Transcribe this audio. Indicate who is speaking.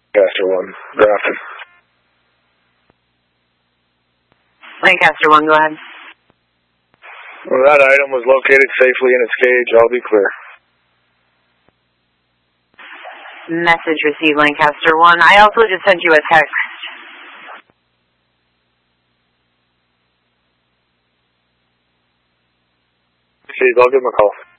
Speaker 1: Lancaster 1, Grafton.
Speaker 2: Lancaster 1, go ahead.
Speaker 1: Well, that item was located safely in its cage. I'll be clear.
Speaker 2: Message received, Lancaster 1. I also just sent you a text.
Speaker 1: I'll give him a call.